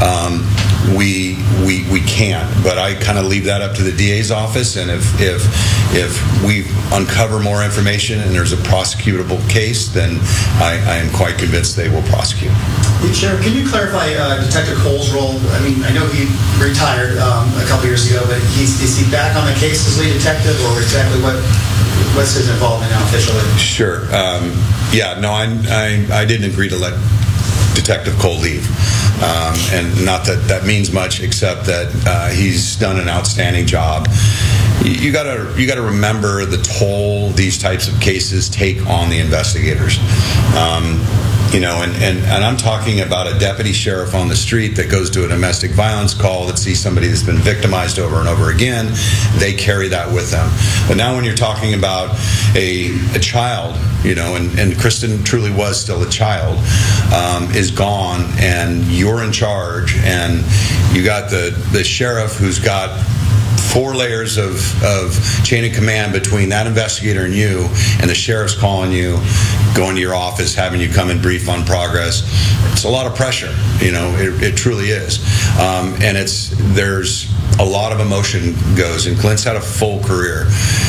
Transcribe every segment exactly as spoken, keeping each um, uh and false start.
um, we we we can't. But I kind of leave that up to the D A's office, and if if if we uncover more information and there's a prosecutable case, then I, I am quite convinced they will prosecute. Hey, Sheriff, can you clarify uh, Detective Cole's role? I mean, I know he retired um, a couple years ago, but he's, is he back on the case as lead detective, or exactly what what's his involvement now officially? Sure. Um, yeah, no, I, I I didn't agree to let Detective Cole leave. Um, and not that that means much, except that uh, he's done an outstanding job. You, you gotta you gotta remember the toll these types of cases take on the investigators. Um, You know, and, and, and I'm talking about a deputy sheriff on the street that goes to a domestic violence call that sees somebody that's been victimized over and over again. They carry that with them. But now when you're talking about a, a child, you know, and, and Kristen truly was still a child, um, is gone, and you're in charge, and you got the, the sheriff who's got four layers of, of chain of command between that investigator and you, and the sheriff's calling you, going to your office, having you come and brief on progress. It's a lot of pressure, you know, it, it truly is. Um, and it's there's a lot of emotion goes, and Clint's had a full career.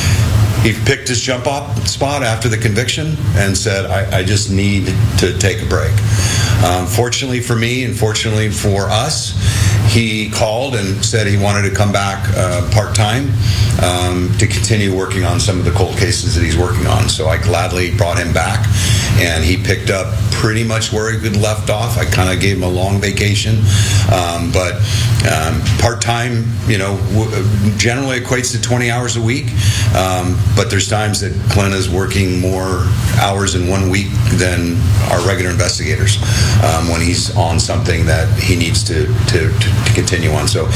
He picked his jump off spot after the conviction and said, I, I just need to take a break. Um, fortunately for me, and fortunately for us, he called and said he wanted to come back uh, part-time um, to continue working on some of the cold cases that he's working on. So I gladly brought him back, and he picked up pretty much where he had left off. I kind of gave him a long vacation, um, but um, part-time, you know, w- generally equates to twenty hours a week, um, but there's times that Clint is working more hours in one week than our regular investigators um, when he's on something that he needs to, to, to, to continue on. So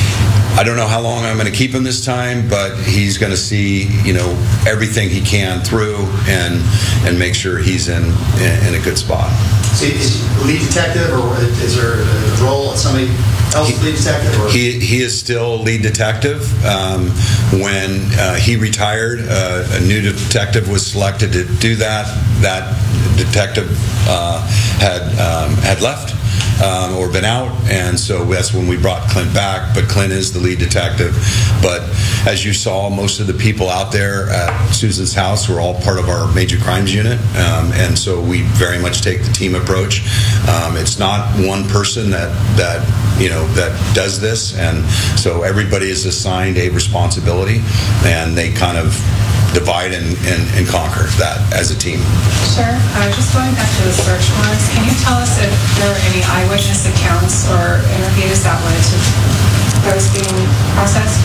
I don't know how long I'm going to keep him this time, but he's going to see, you know, everything he can through and and make sure he's in in, in a good spot. So is he lead detective, or is there a role of somebody else he, lead detective? Or? He he is still lead detective. Um, when uh, he retired, uh, a new detective was selected to do that. That detective uh, had um, had left. Um, or been out, and so that's when we brought Clint back. But Clint is the lead detective. But as you saw, most of the people out there at Susan's house were all part of our major crimes unit, um, and so we very much take the team approach. Um, it's not one person that that you know that does this, and so everybody is assigned a responsibility, and they kind of divide and, and, and conquer that as a team. Sure. Uh, just going back to the search warrants, can you tell us if there are any eyewitness accounts or interviews that led to those being processed?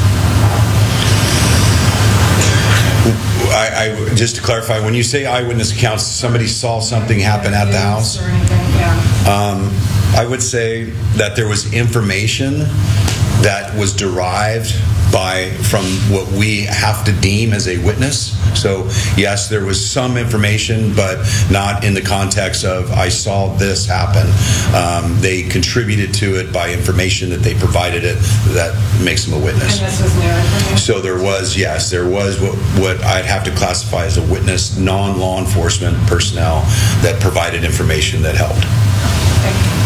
I, I just to clarify, when you say eyewitness accounts, somebody saw something happen at the house? Or anything, yeah. Um, I would say that there was information that was derived by from what we have to deem as a witness. So yes, there was some information, but not in the context of I saw this happen. Um, they contributed to it by information that they provided it that makes them a witness. And this was new information? So there was, yes, there was what, what I'd have to classify as a witness, non-law enforcement personnel that provided information that helped. Thank you.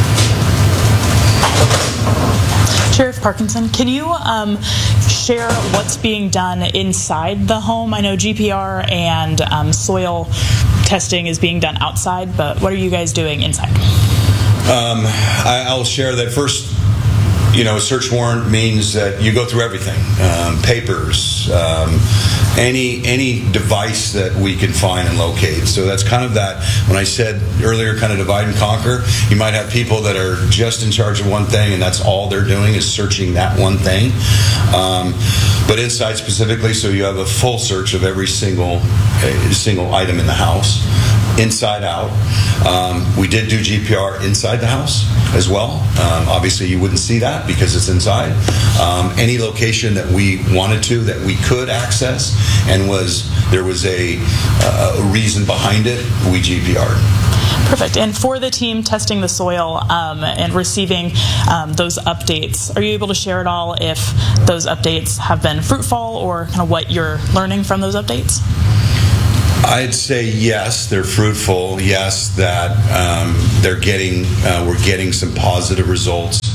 Sheriff Parkinson, can you um, share what's being done inside the home? I know G P R and um, soil testing is being done outside, but what are you guys doing inside? Um, I, I'll share that first. You know, a search warrant means that you go through everything, um, papers, um, any any device that we can find and locate. So that's kind of that, when I said earlier, kind of divide and conquer. You might have people that are just in charge of one thing, and that's all they're doing is searching that one thing. Um, but inside specifically, so you have a full search of every single uh, single item in the house, inside out. Um, we did do G P R inside the house as well. Um, obviously, you wouldn't see that because it's inside. Um, any location that we wanted to, that we could access, and was there was a, uh, a reason behind it, we G P R'd. Perfect. And for the team testing the soil um, and receiving um, those updates, are you able to share at all if those updates have been fruitful, or kind of what you're learning from those updates? I'd say yes, they're fruitful. Yes, that um, they're getting, uh, we're getting some positive results.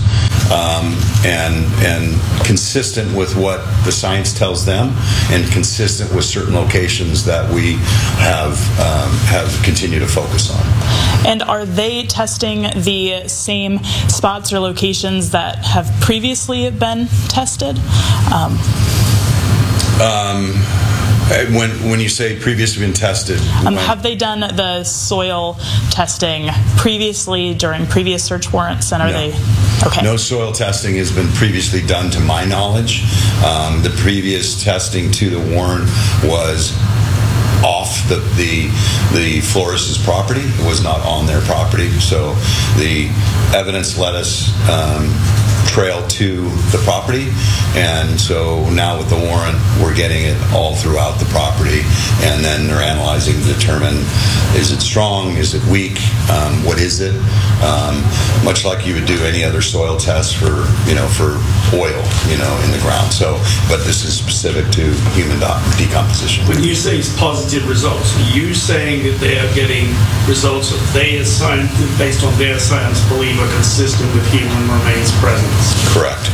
um, and and consistent with what the science tells them, and consistent with certain locations that we have um, have continued to focus on. And are they testing the same spots or locations that have previously been tested? Um, um, when when you say previously been tested, um, when, have they done the soil testing previously during previous search warrants? And are No. they okay? No soil testing has been previously done, to my knowledge. Um, the previous testing to the warrant was off the the the florist's property. It was not on their property, so the evidence led us um, trail to the property, and so now with the warrant, we're getting it all throughout the property, and then they're analyzing to determine, is it strong, is it weak, um, what is it? Um, much like you would do any other soil test for, you know, for oil, you know, in the ground. So, but this is specific to human de- decomposition. When you say positive results, are you saying that they are getting results that they, as science, based on their science, believe are consistent with human remains presence? Correct.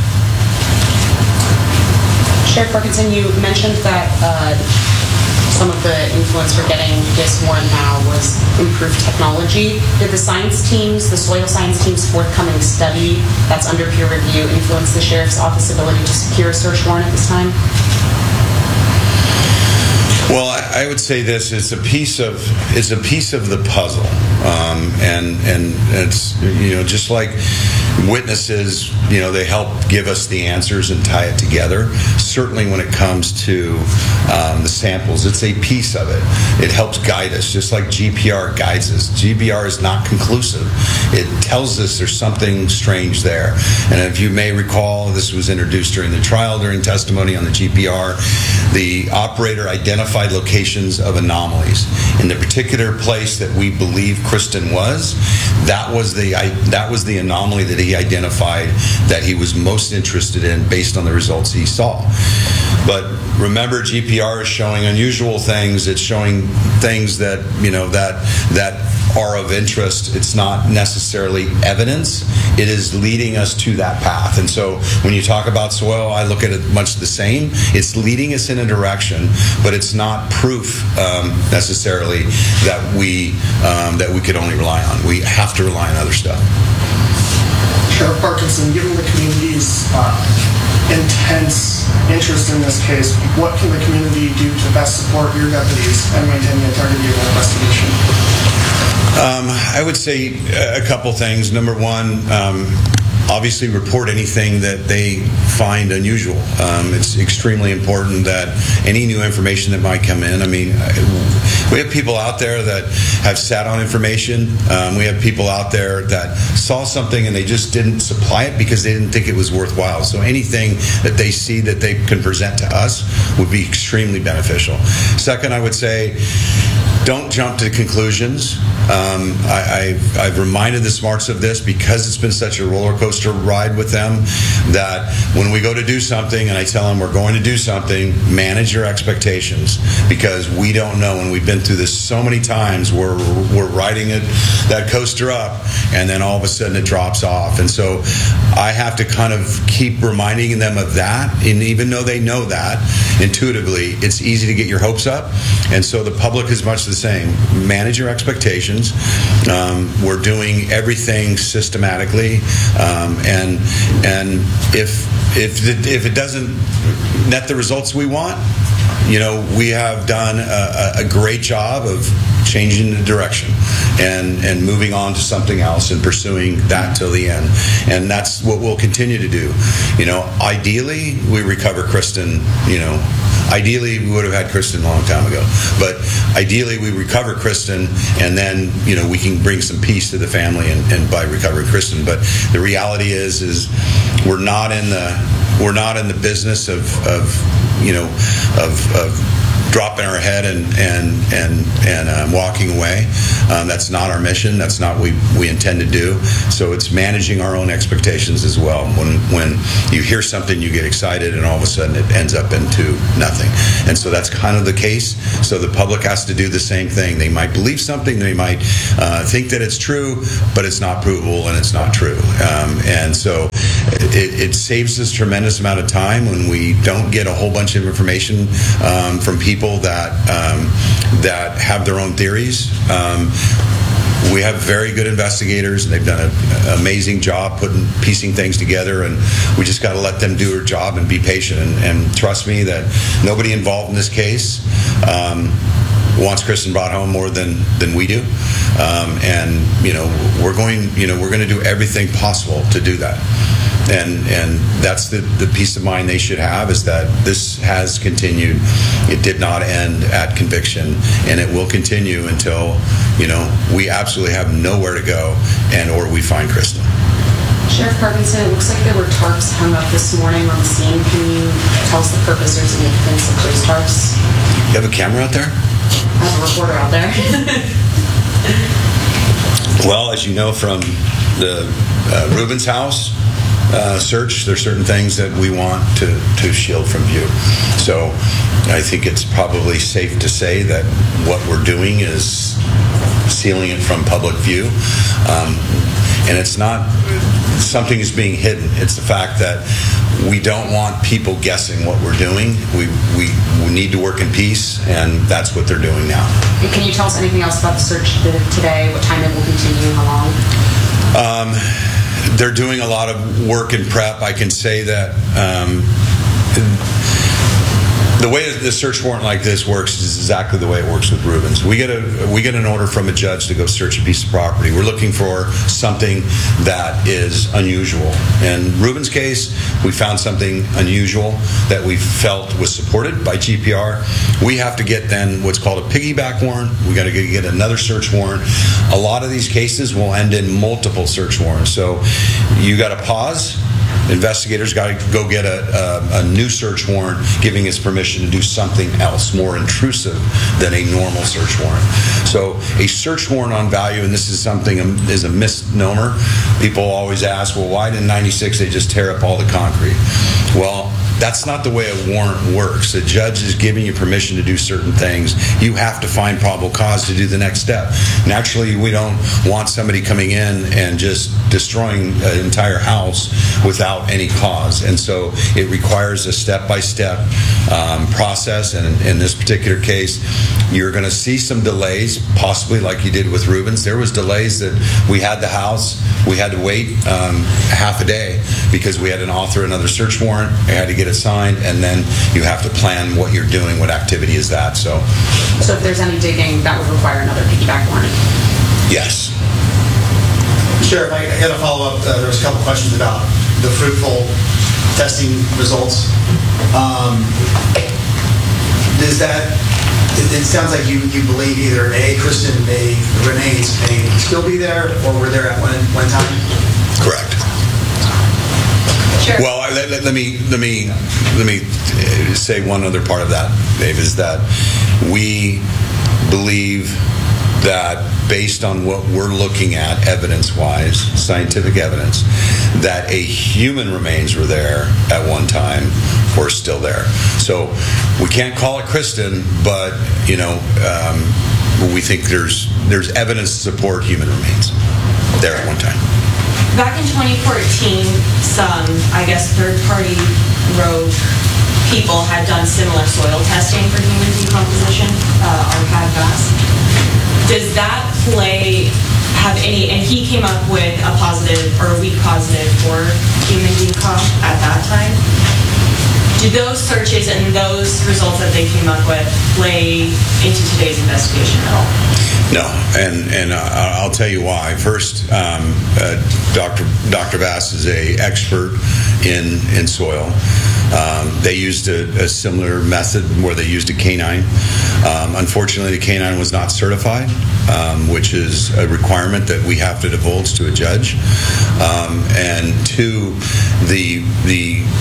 Sheriff Parkinson, you mentioned that uh, some of the influence for getting this warrant now was improved technology. Did the science teams, the soil science team's forthcoming study that's under peer review influence the sheriff's office ability to secure a search warrant at this time? Well, I, I would say this: it's a piece of it's a piece of the puzzle, um, and and it's, you know, just like witnesses, you know, they help give us the answers and tie it together. Certainly, when it comes to um, the samples, it's a piece of it. It helps guide us, just like G P R guides us. G P R is not conclusive. It tells us there's something strange there. And if you may recall, this was introduced during the trial, during testimony on the G P R. The operator identified locations of anomalies. In the particular place that we believe Kristen was, that was the I, that was the anomaly that he identified that he was most interested in based on the results he saw. But remember, G P R is showing unusual things. It's showing things that, you know, that that are of interest. It's not necessarily evidence. It is leading us to that path. And so when you talk about soil, I look at it much the same. It's leading us in a direction, but it's not proof um, necessarily that we um, that we could only rely on. We have to rely on other stuff. Sheriff Parkinson, given the community's uh, intense interest in this case, what can the community do to best support your deputies and maintain the integrity of the investigation? Um, I would say a couple things. Number one, um, obviously report anything that they find unusual. Um, it's extremely important that any new information that might come in, I mean, we have people out there that have sat on information. Um, we have people out there that saw something and they just didn't supply it because they didn't think it was worthwhile. So anything that they see that they can present to us would be extremely beneficial. Second, I would say, don't jump to conclusions. Um, I, I've, I've reminded the smarts of this because it's been such a roller coaster ride with them, that when we go to do something and I tell them we're going to do something, manage your expectations, because we don't know, and we've been through this so many times where we're riding it, that coaster up, and then all of a sudden it drops off. And so I have to kind of keep reminding them of that, and even though they know that intuitively, it's easy to get your hopes up. And so the public is much the same. Manage your expectations. Um, we're doing everything systematically, um, and and if if it, if it doesn't net the results we want, you know, we have done a, a great job of changing the direction and and moving on to something else and pursuing that till the end. And that's what we'll continue to do. You know, ideally, we recover Kristen, you know, ideally we would have had Kristen a long time ago. But ideally we recover Kristen, and then, you know, we can bring some peace to the family and, and by recovering Kristen. But the reality is, is we're not in the we're not in the business of, of you know, of, of dropping our head and and and and um, walking away. Um, that's not our mission. That's not what we we intend to do. So it's managing our own expectations as well. When when you hear something, you get excited, and all of a sudden it ends up into nothing. And so that's kind of the case. So the public has to do the same thing. They might believe something. They might uh, think that it's true, but it's not provable, and it's not true. Um, and so it, it saves us a tremendous amount of time when we don't get a whole bunch of information um, from people that um, that have their own theories. Um, we have very good investigators, and they've done an amazing job putting piecing things together, and we just got to let them do their job and be patient, and, and trust me that nobody involved in this case um, wants Kristen brought home more than than we do, um, and you know we're going you know we're going to do everything possible to do that. And and that's the, the peace of mind they should have, is that this has continued. It did not end at conviction, and it will continue until, you know, we absolutely have nowhere to go and or we find Kristen. Sheriff Parkinson, it looks like there were tarps hung up this morning on the scene. Can you tell us the purpose or significance of those tarps? You have a camera out there? I have a reporter out there. Well, as you know from the uh, Rubens house uh, search, there's certain things that we want to, to shield from view. So I think it's probably safe to say that what we're doing is sealing it from public view. Um, and it's not something is being hidden. It's the fact that we don't want people guessing what we're doing. We, we, we need to work in peace, and that's what they're doing now. And can you tell us anything else about the search today? What time it will continue? How long? Um, they're doing a lot of work and prep. I can say that um, the way that the search warrant like this works is exactly the way it works with Rubens. We get a we get an order from a judge to go search a piece of property. We're looking for something that is unusual. In Rubens' case, we found something unusual that we felt was supported by G P R. We have to get then what's called a piggyback warrant. We got to get another search warrant. A lot of these cases will end in multiple search warrants. So you got to pause. Investigators got to go get a, a, a new search warrant giving us permission to do something else more intrusive than a normal search warrant. So a search warrant on value, and this is something is a misnomer. People always ask, well, why didn't ninety-six they just tear up all the concrete? Well, that's not the way a warrant works. The judge is giving you permission to do certain things. You have to find probable cause to do the next step. Naturally, we don't want somebody coming in and just destroying an entire house without any cause. And so it requires a step-by-step um, process. And in, in this particular case, you're going to see some delays, possibly like you did with Rubens. There was delays that we had the house. We had to wait um, half a day because we had to author another search warrant. We had to get it signed, and then you have to plan what you're doing, what activity is that. So, so if there's any digging, that would require another piggyback warrant? Yes. Sheriff, I got to follow up. Uh, there was a couple questions about the fruitful testing results. Um, does that, it, it sounds like you, you believe either A, Kristen may, Renee's may still be there, or were there at one, one time? Correct. Sure. Well, let, let, let me let me let me say one other part of that, Dave, is that we believe that based on what we're looking at evidence-wise, scientific evidence, that a human remains were there at one time or still there. So we can't call it Kristen, but you know, um, we think there's there's evidence to support human remains there at one time. Back in twenty fourteen, some, I guess, third-party rogue people had done similar soil testing for human decomposition, uh, Arcad Bass. Does that play have any, and he came up with a positive or a weak positive for human decom at that time? Do those searches and those results that they came up with play into today's investigation at all? No, and and uh, I'll tell you why. First, um, uh, Doctor Doctor Bass is a expert in in soil. Um, they used a, a similar method where they used a canine. Um, unfortunately, the canine was not certified, um, which is a requirement that we have to divulge to a judge. Um, and two, the the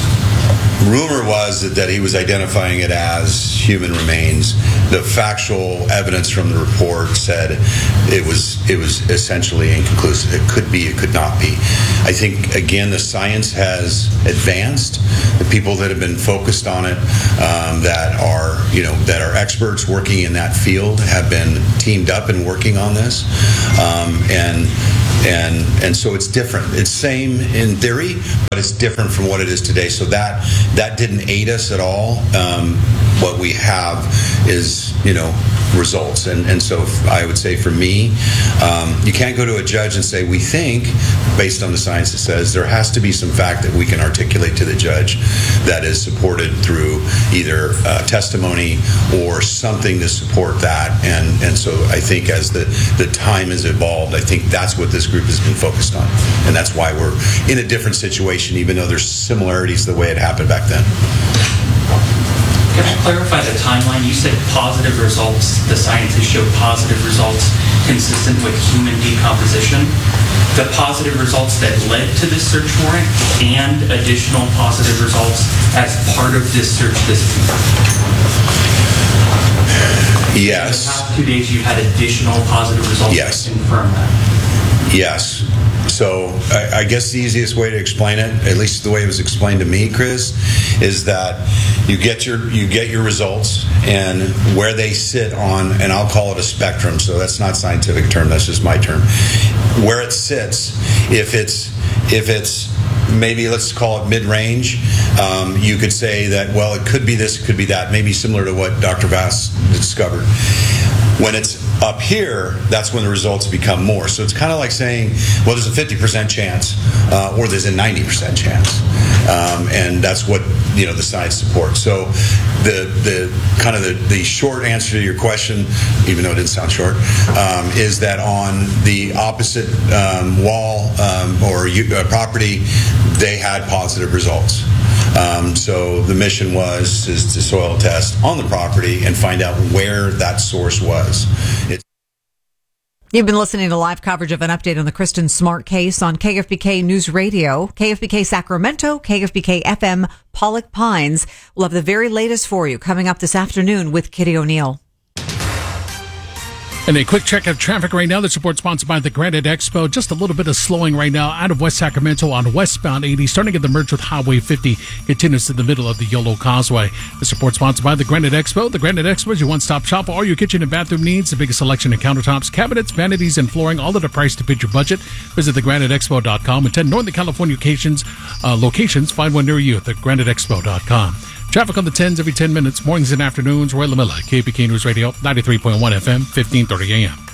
rumor was that, that he was identifying it as human remains. The factual evidence from the report said it was it was essentially inconclusive. It could be, it could not be. I think, again, the science has advanced. The people that have been focused on it, um, that are, you know, that are experts working in that field have been teamed up and working on this. Um, and And and so it's different. It's same in theory, but it's different from what it is today. So that that didn't aid us at all. Um, what we have is, you know, results. And and so I would say for me, um, you can't go to a judge and say, we think, based on the science that says, there has to be some fact that we can articulate to the judge that is supported through either uh, testimony or something to support that. And and so I think as the, the time has evolved, I think that's what this group has been focused on. And that's why we're in a different situation, even though there's similarities to the way it happened back then. Can I clarify the timeline? You said positive results, the scientists showed positive results consistent with human decomposition. The positive results that led to this search warrant and additional positive results as part of this search this Yes. In the past two days, you had additional positive results yes. that confirm that. Yes. So I, I guess the easiest way to explain it, at least the way it was explained to me, Chris, is that you get your you get your results, and where they sit on, and I'll call it a spectrum, so that's not a scientific term, that's just my term. Where it sits, if it's if it's maybe let's call it mid-range, um, you could say that, well, it could be this, it could be that, maybe similar to what Doctor Vass discovered. When it's up here, that's when the results become more. So it's kind of like saying, well, there's a fifty percent chance, uh, or there's a ninety percent chance. Um, and that's what, you know, the science supports. So the the kind of the, the short answer to your question, even though it didn't sound short, um, is that on the opposite um, wall um, or uh, property, they had positive results. Um, so the mission was is to soil test on the property and find out where that source was. It's You've been listening to live coverage of an update on the Kristen Smart case on K F B K News Radio, K F B K Sacramento, K F B K F M Pollock Pines. We'll have the very latest for you coming up this afternoon with Kitty O'Neill. And a quick check of traffic right now. The support sponsored by the Granite Expo. Just a little bit of slowing right now out of West Sacramento on westbound eighty, starting at the merge with Highway fifty, continues to the middle of the Yolo Causeway. The support sponsored by the Granite Expo. The Granite Expo is your one-stop shop for all your kitchen and bathroom needs. The biggest selection of countertops, cabinets, vanities, and flooring, all at a price to fit your budget. Visit the granite expo dot com and ten Northern California locations. Uh, locations. Find one near you at the granite expo dot com. Traffic on the tens every ten minutes, mornings and afternoons. Roy LaMilla, K P K News Radio, ninety-three point one F M, fifteen thirty A M.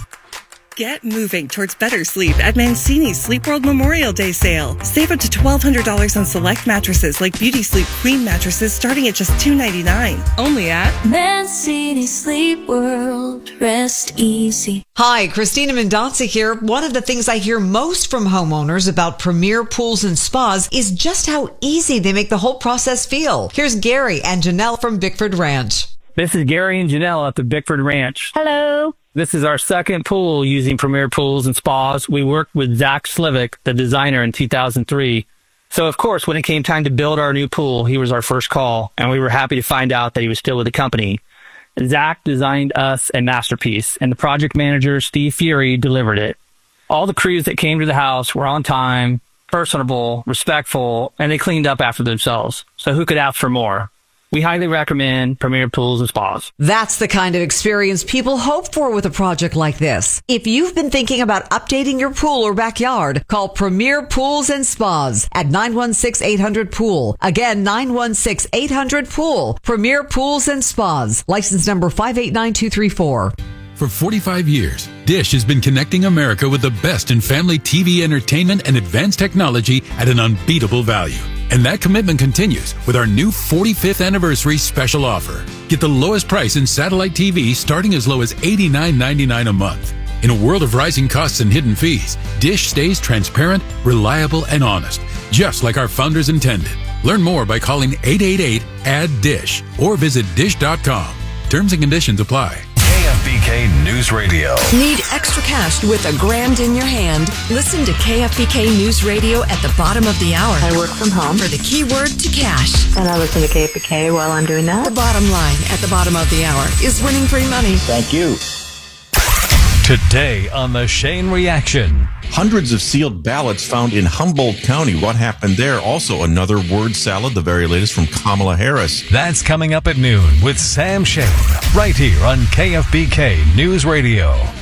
Get moving towards better sleep at Mancini's Sleep World Memorial Day sale. Save up to twelve hundred dollars on select mattresses like Beauty Sleep Queen mattresses starting at just two ninety-nine. Only at Mancini Sleep World. Rest easy. Hi, Christina Mendonça here. One of the things I hear most from homeowners about Premier Pools and Spas is just how easy they make the whole process feel. Here's Gary and Janelle from Bickford Ranch. This is Gary and Janelle at the Bickford Ranch. Hello. This is our second pool using Premier Pools and Spas. We worked with Zach Slivick, the designer, in two thousand three. So, of course, when it came time to build our new pool, he was our first call, and we were happy to find out that he was still with the company. Zach designed us a masterpiece, and the project manager, Steve Fury, delivered it. All the crews that came to the house were on time, personable, respectful, and they cleaned up after themselves. So who could ask for more? We highly recommend Premier Pools and Spas. That's the kind of experience people hope for with a project like this. If you've been thinking about updating your pool or backyard, call Premier Pools and Spas at nine one six, eight hundred, pool. Again, nine one six, eight hundred, pool. Premier Pools and Spas. License number five eight nine two three four. For forty-five years, Dish has been connecting America with the best in family T V entertainment and advanced technology at an unbeatable value. And that commitment continues with our new forty-fifth anniversary special offer. Get the lowest price in satellite T V starting as low as eighty-nine ninety-nine a month. In a world of rising costs and hidden fees, Dish stays transparent, reliable, and honest, just like our founders intended. Learn more by calling eight eight eight, A D D D I S H or visit dish dot com. Terms and conditions apply. K F B K News News Radio. Need extra cash with a grand in your hand? Listen to K F B K News Radio at the bottom of the hour. I work from home. For the keyword to cash. And I listen to K F B K while I'm doing that. The bottom line at the bottom of the hour is winning free money. Thank you. Today on the Shane Reaction. Hundreds of sealed ballots found in Humboldt County. What happened there? Also, another word salad, the very latest from Kamala Harris. That's coming up at noon with Sam Shane, right here on K F B K News Radio.